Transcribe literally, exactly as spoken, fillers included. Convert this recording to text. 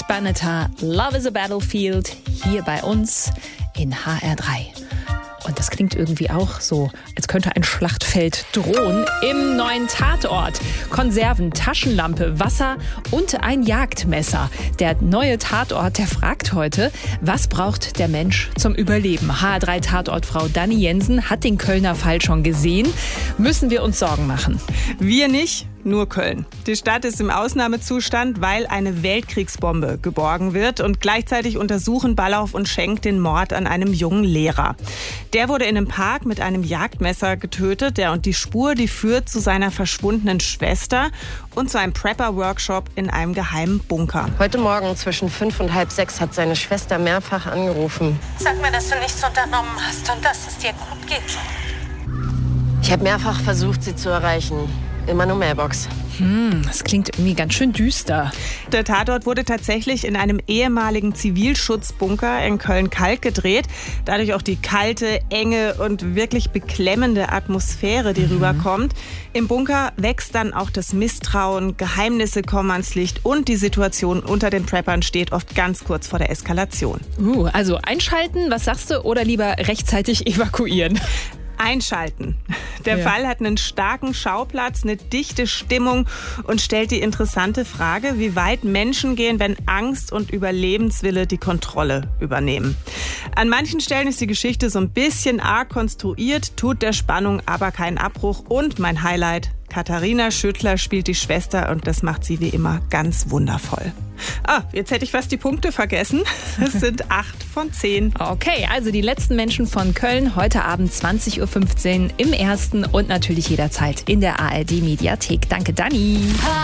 Banneter, Love is a Battlefield, hier bei uns in H R drei. Und das klingt irgendwie auch so, als könnte ein Schlachtfeld drohen. Im neuen Tatort. Konserven, Taschenlampe, Wasser und ein Jagdmesser. Der neue Tatort, der fragt heute, was braucht der Mensch zum Überleben? H R drei Tatortfrau Dani Jensen hat den Kölner Fall schon gesehen. Müssen wir uns Sorgen machen? Wir nicht. Nur Köln. Die Stadt ist im Ausnahmezustand, weil eine Weltkriegsbombe geborgen wird. Und gleichzeitig untersuchen Ballauf und Schenk den Mord an einem jungen Lehrer. Der wurde in einem Park mit einem Jagdmesser getötet. Der und die Spur, die führt zu seiner verschwundenen Schwester und zu einem Prepper-Workshop in einem geheimen Bunker. Heute Morgen zwischen fünf und halb sechs hat seine Schwester mehrfach angerufen. Sag mir, dass du nichts unternommen hast und dass es dir gut geht. Ich habe mehrfach versucht, sie zu erreichen. Immer nur Mailbox. Hm, das klingt irgendwie ganz schön düster. Der Tatort wurde tatsächlich in einem ehemaligen Zivilschutzbunker in Köln-Kalk gedreht. Dadurch auch die kalte, enge und wirklich beklemmende Atmosphäre, die mhm. rüberkommt. Im Bunker wächst dann auch das Misstrauen, Geheimnisse kommen ans Licht und die Situation unter den Preppern steht oft ganz kurz vor der Eskalation. Uh, also einschalten, was sagst du, oder lieber rechtzeitig evakuieren? Einschalten. Der ja. Fall hat einen starken Schauplatz, eine dichte Stimmung und stellt die interessante Frage, wie weit Menschen gehen, wenn Angst und Überlebenswille die Kontrolle übernehmen. An manchen Stellen ist die Geschichte so ein bisschen arg konstruiert, tut der Spannung aber keinen Abbruch. Und mein Highlight, Katharina Schüttler spielt die Schwester und das macht sie wie immer ganz wundervoll. Ah, jetzt hätte ich fast die Punkte vergessen. Es sind acht von zehn. Okay, also die letzten Menschen von Köln heute Abend zwanzig Uhr fünfzehn im Ersten und natürlich jederzeit in der A R D Mediathek. Danke, Dani.